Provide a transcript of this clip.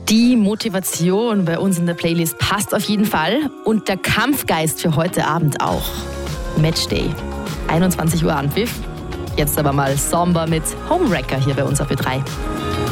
Die Motivation bei uns in der Playlist passt auf jeden Fall und der Kampfgeist für heute Abend auch. Matchday, 21 Uhr Anpfiff. Jetzt aber mal Samba mit Homewrecker hier bei uns auf Ö3.